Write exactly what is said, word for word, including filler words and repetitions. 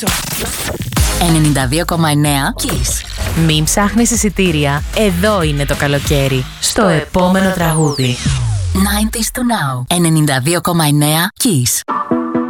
ενενήντα δύο κόμμα εννέα Kiss. Μην ψάχνεις εισιτήρια, εδώ είναι το καλοκαίρι. Στο επόμενο τραγούδι. ενενήντα to now. ενενήντα δύο κόμμα εννέα Kiss.